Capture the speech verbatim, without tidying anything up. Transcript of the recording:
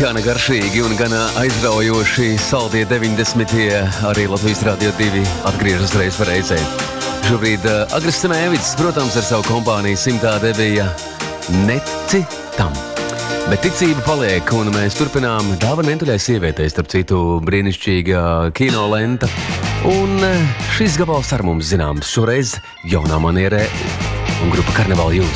Gana garšīgi un gana aizraujoši saldie deviņdesmitie arī Latvijas Radio divi atgriežas reiz par reizē. Šobrīd uh, Agris Semēvics, protams, ar savu kompāniju simtā devīja neci tam. Bet ticība paliek, un mēs turpinām Dāva Nentuļai sievietei, starp citu brīnišķīga kino lenta. Un uh, šis gabals ar mums zināms šoreiz jaunā manierē un grupa Karneval Jūs.